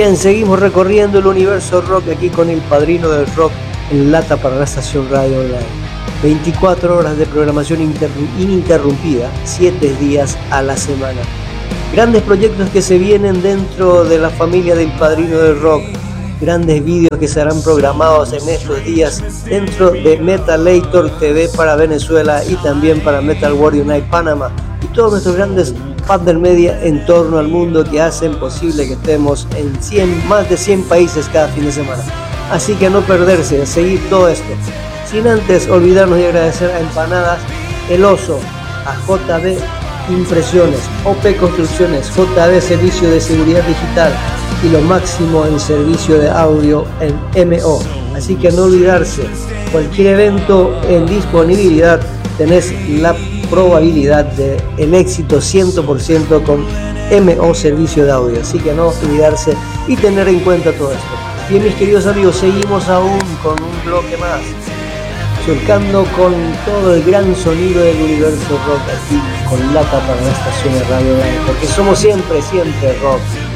Bien, seguimos recorriendo el universo rock aquí con el padrino del rock en lata para la estación Radio Online. 24 horas de programación ininterrumpida, 7 días a la semana. Grandes proyectos que se vienen dentro de la familia del padrino del rock. Grandes vídeos que serán programados en estos días dentro de Metalator TV para Venezuela y también para Metal Warrior Night Panamá. Y todos nuestros grandes partner media en torno al mundo que hacen posible que estemos en más de 100 países cada fin de semana. Así que a no perderse, a seguir todo esto. Sin antes olvidarnos de agradecer a Empanadas El Oso, a JB Impresiones, OP Construcciones, JB Servicio de Seguridad Digital y lo máximo en servicio de audio en MO. Así que no olvidarse, cualquier evento en disponibilidad tenés la probabilidad de el éxito 100% con MO Servicio de Audio. Así que no olvidarse y tener en cuenta todo esto. Bien, mis queridos amigos, seguimos aún con un bloque más, surcando con todo el gran sonido del universo rock aquí con lata para la estación de Radio Online, porque somos siempre rock.